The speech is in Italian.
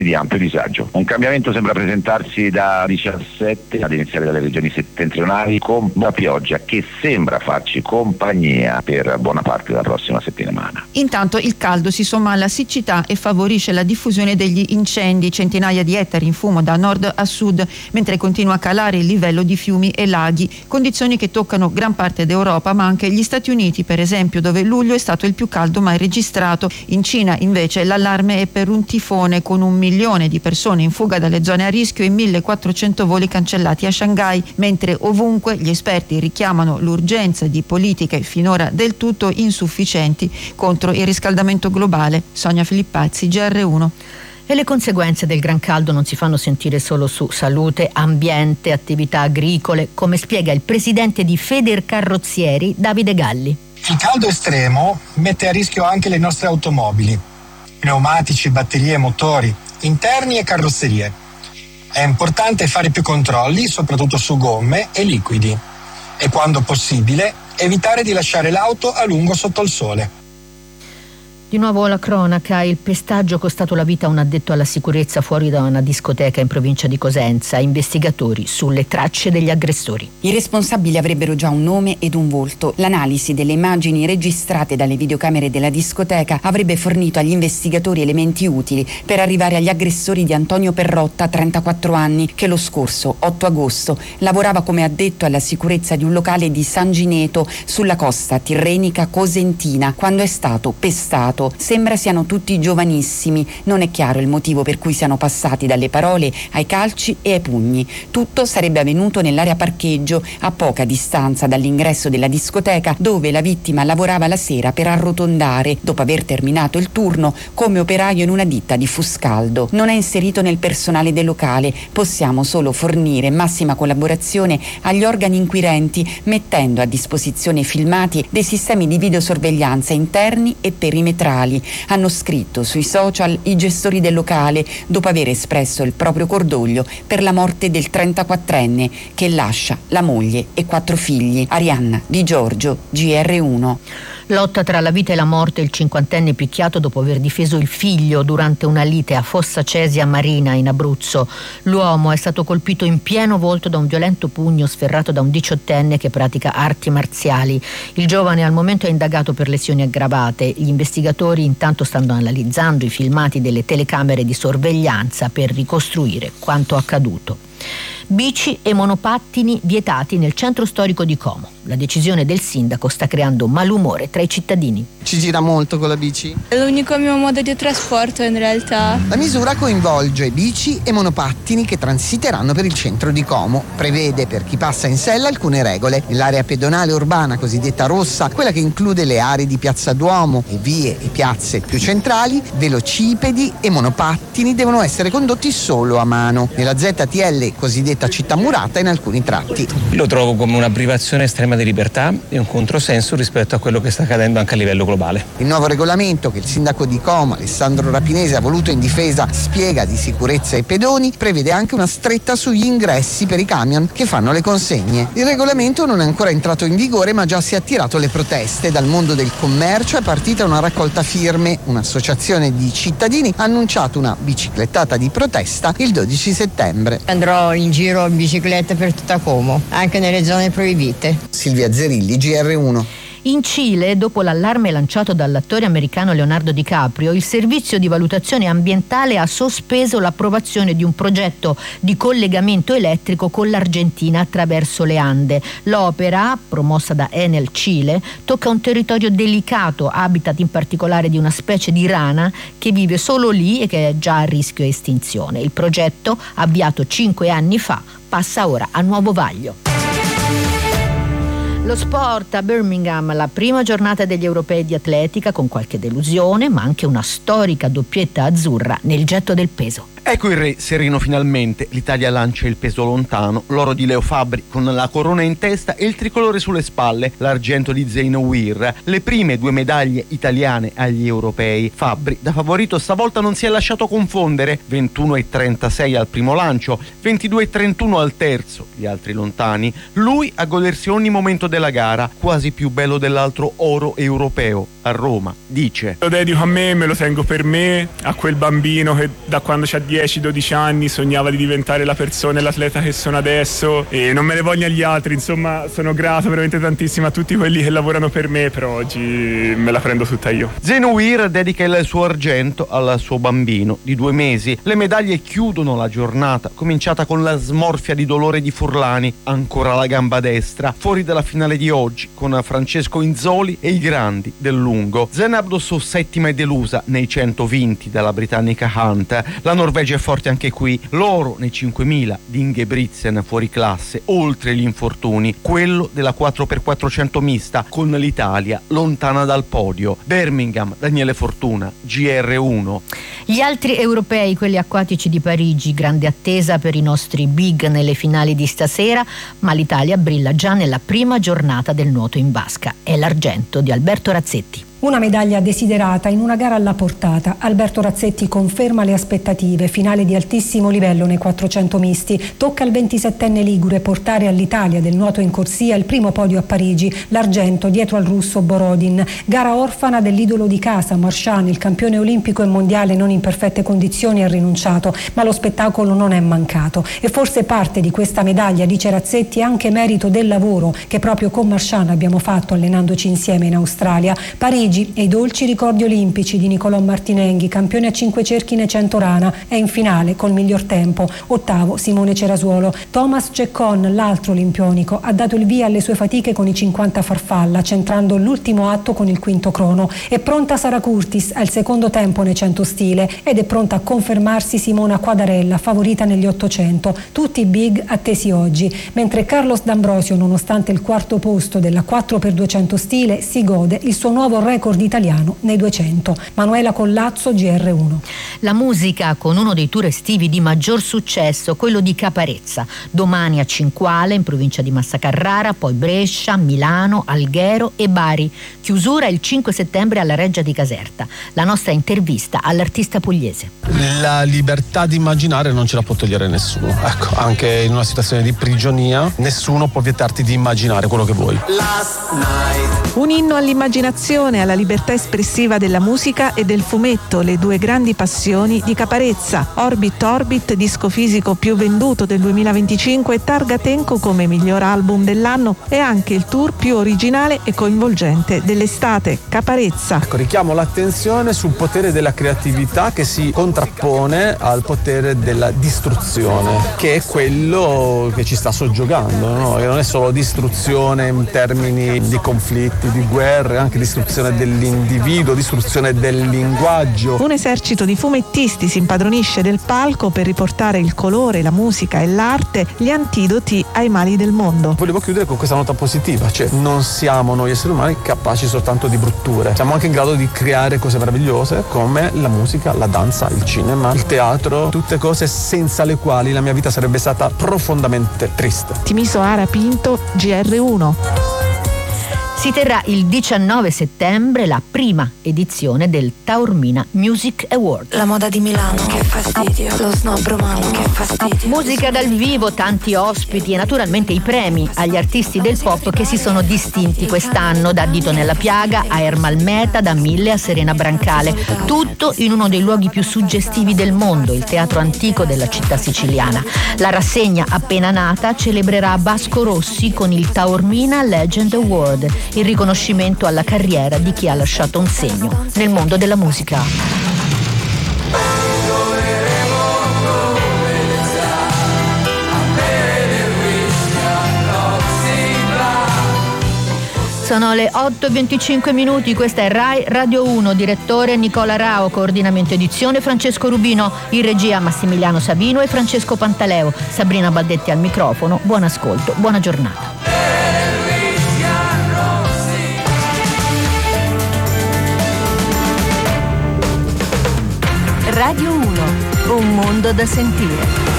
di ampio disagio. Un cambiamento sembra presentarsi da 17 ad iniziare dalle regioni settentrionali, con una pioggia che sembra farci compagnia per buona parte della prossima settimana. Intanto il caldo si somma alla siccità e favorisce la diffusione degli incendi, centinaia di ettari in fumo da nord a sud, mentre continua a calare il livello di fiumi e laghi, condizioni che toccano gran parte d'Europa ma anche gli Stati Uniti, per esempio, dove luglio è stato il più caldo mai registrato. In Cina invece l'allarme è per un tifone con 1 milione di persone in fuga dalle zone a rischio e 1.400 voli cancellati a Shanghai, mentre ovunque gli esperti richiamano l'urgenza di politiche finora del tutto insufficienti contro il riscaldamento globale. Sonia Filippazzi, GR1. E le conseguenze del gran caldo non si fanno sentire solo su salute, ambiente, attività agricole, come spiega il presidente di Federcarrozzieri, Davide Galli. Il caldo estremo mette a rischio anche le nostre automobili, pneumatici, batterie, motori, interni e carrozzerie. È importante fare più controlli, soprattutto su gomme e liquidi, e quando possibile evitare di lasciare l'auto a lungo sotto il sole. Di nuovo la cronaca, il pestaggio ha costato la vita a un addetto alla sicurezza fuori da una discoteca in provincia di Cosenza. Investigatori sulle tracce degli aggressori. I responsabili avrebbero già un nome ed un volto. L'analisi delle immagini registrate dalle videocamere della discoteca avrebbe fornito agli investigatori elementi utili per arrivare agli aggressori di Antonio Perrotta, 34 anni, che lo scorso 8 agosto lavorava come addetto alla sicurezza di un locale di San Gineto sulla costa tirrenica cosentina quando è stato pestato. Sembra siano tutti giovanissimi, non è chiaro il motivo per cui siano passati dalle parole ai calci e ai pugni. Tutto sarebbe avvenuto nell'area parcheggio a poca distanza dall'ingresso della discoteca, dove la vittima lavorava la sera per arrotondare, dopo aver terminato il turno, come operaio in una ditta di Fuscaldo. Non è inserito nel personale del locale, possiamo solo fornire massima collaborazione agli organi inquirenti, mettendo a disposizione filmati dei sistemi di videosorveglianza interni e perimetrali, hanno scritto sui social i gestori del locale dopo aver espresso il proprio cordoglio per la morte del 34enne che lascia la moglie e 4 figli. Arianna Di Giorgio, GR1. Lotta tra la vita e la morte, il 50enne picchiato dopo aver difeso il figlio durante una lite a Fossa Cesia Marina in Abruzzo. L'uomo è stato colpito in pieno volto da un violento pugno sferrato da un 18enne che pratica arti marziali. Il giovane al momento è indagato per lesioni aggravate. Gli investigatori intanto stanno analizzando i filmati delle telecamere di sorveglianza per ricostruire quanto accaduto. Bici e monopattini vietati nel centro storico di Como. La decisione del sindaco sta creando malumore tra i cittadini. Ci gira molto con la bici? È l'unico mio modo di trasporto in realtà. La misura coinvolge bici e monopattini che transiteranno per il centro di Como. Prevede per chi passa in sella alcune regole. Nell'area pedonale urbana cosiddetta rossa, quella che include le aree di Piazza Duomo e vie e piazze più centrali, velocipedi e monopattini devono essere condotti solo a mano. Nella ZTL cosiddetta città murata in alcuni tratti. Lo trovo come una privazione estrema di libertà e un controsenso rispetto a quello che sta accadendo anche a livello globale. Il nuovo regolamento che il sindaco di Como, Alessandro Rapinese, ha voluto in difesa spiega di sicurezza ai pedoni, prevede anche una stretta sugli ingressi per i camion che fanno le consegne. Il regolamento non è ancora entrato in vigore, ma già si è attirato le proteste. Dal mondo del commercio è partita una raccolta firme. Un'associazione di cittadini ha annunciato una biciclettata di protesta il 12 settembre. Andrò in giro in bicicletta per tutta Como, anche nelle zone proibite. Silvia Zerilli, GR1. In Cile, dopo l'allarme lanciato dall'attore americano Leonardo DiCaprio, il servizio di valutazione ambientale ha sospeso l'approvazione di un progetto di collegamento elettrico con l'Argentina attraverso le Ande. L'opera, promossa da Enel Cile, tocca un territorio delicato, habitat in particolare di una specie di rana che vive solo lì e che è già a rischio estinzione. Il progetto, avviato 5 anni fa, passa ora a nuovo vaglio. Lo sport a Birmingham, la prima giornata degli europei di atletica con qualche delusione, ma anche una storica doppietta azzurra nel getto del peso. Ecco il re sereno finalmente, l'Italia lancia il peso lontano, l'oro di Leo Fabbri con la corona in testa e il tricolore sulle spalle, l'argento di Zeynouir, le prime 2 medaglie italiane agli europei. Fabbri da favorito stavolta non si è lasciato confondere, 21,36 al primo lancio, 22,31 al terzo, gli altri lontani, lui a godersi ogni momento della gara, quasi più bello dell'altro oro europeo. A Roma dice: lo dedico a me lo tengo per me, a quel bambino che da quando c'ha 10-12 anni sognava di diventare la persona e l'atleta che sono adesso, e non me ne voglio agli altri. Insomma, sono grato veramente tantissimo a tutti quelli che lavorano per me, però oggi me la prendo tutta io. Zeynouir dedica il suo argento al suo bambino di 2 mesi. Le medaglie chiudono la giornata, cominciata con la smorfia di dolore di Furlani, ancora la gamba destra, fuori dalla finale di oggi con Francesco Inzoli e i grandi del lungo. Zen Abdosso settima e delusa nei 100 vinti dalla britannica Hunt. La Norvegia è forte anche qui, l'oro nei 5000 di Ingebrigtsen fuori classe, oltre gli infortuni, quello della 4x400 mista con l'Italia lontana dal podio. Birmingham, Daniele Fortuna, GR1. Gli altri europei, quelli acquatici di Parigi, grande attesa per i nostri big nelle finali di stasera, ma l'Italia brilla già nella prima giornata del nuoto in vasca. È l'argento di Alberto Razzetti. Una medaglia desiderata in una gara alla portata. Alberto Razzetti conferma le aspettative, finale di altissimo livello nei 400 misti. Tocca al 27enne ligure portare all'Italia del nuoto in corsia il primo podio a Parigi, l'argento dietro al russo Borodin. Gara orfana dell'idolo di casa, Marchand, il campione olimpico e mondiale non in perfette condizioni, ha rinunciato, ma lo spettacolo non è mancato. E forse parte di questa medaglia, dice Razzetti, è anche merito del lavoro che proprio con Marchand abbiamo fatto allenandoci insieme in Australia. Parigi e i dolci ricordi olimpici di Nicolò Martinenghi, campione a 5 cerchi nei 100 rana, è in finale col miglior tempo. Ottavo Simone Cerasuolo. Thomas Ceccon, l'altro olimpionico, ha dato il via alle sue fatiche con i 50 farfalla, centrando l'ultimo atto con il quinto crono. È pronta Sara Curtis al secondo tempo nei 100 stile ed è pronta a confermarsi Simona Quadarella, favorita negli 800. Tutti i big attesi oggi, mentre Carlos D'Ambrosio, nonostante il quarto posto della 4x200 stile, si gode il suo nuovo record italiano nei 200. Manuela Collazzo, GR1. La musica con uno dei tour estivi di maggior successo, quello di Caparezza. Domani a Cinquale, in provincia di Massa Carrara, poi Brescia, Milano, Alghero e Bari. Chiusura il 5 settembre alla Reggia di Caserta. La nostra intervista all'artista pugliese. La libertà di immaginare non ce la può togliere nessuno. Ecco, anche in una situazione di prigionia, nessuno può vietarti di immaginare quello che vuoi. Un inno all'immaginazione, alla libertà espressiva della musica e del fumetto, le 2 grandi passioni di Caparezza. Orbit, disco fisico più venduto del 2025, targa Tenco come miglior album dell'anno e anche il tour più originale e coinvolgente dell'estate. Caparezza. Ecco, richiamo l'attenzione sul potere della creatività che si contrappone al potere della distruzione, che è quello che ci sta soggiogando, no? E non è solo distruzione in termini di conflitti, di guerre, anche distruzione dell'individuo, distruzione del linguaggio. Un esercito di fumettisti si impadronisce del palco per riportare il colore, la musica e l'arte, gli antidoti ai mali del mondo. Volevo chiudere con questa nota positiva, cioè non siamo noi esseri umani capaci soltanto di brutture, siamo anche in grado di creare cose meravigliose come la musica, la danza, il cinema, il teatro, tutte cose senza le quali la mia vita sarebbe stata profondamente triste. Timiso Ara Pinto, GR1. Si terrà il 19 settembre la prima edizione del Taormina Music Award. La moda di Milano, che fastidio. Lo snob romano, che fastidio. Musica dal vivo, tanti ospiti e naturalmente i premi agli artisti del pop che si sono distinti quest'anno, da Dito Nella Piaga a Ermal Meta, da Mille a Serena Brancale. Tutto in uno dei luoghi più suggestivi del mondo, il teatro antico della città siciliana. La rassegna appena nata celebrerà Vasco Rossi con il Taormina Legend Award, il riconoscimento alla carriera di chi ha lasciato un segno nel mondo della musica. Sono le 8:25, questa è Rai Radio 1, direttore Nicola Rao, coordinamento edizione Francesco Rubino, in regia Massimiliano Savino e Francesco Pantaleo, Sabrina Baldetti al microfono. Buon ascolto, buona giornata. Radio 1 Un mondo da sentire.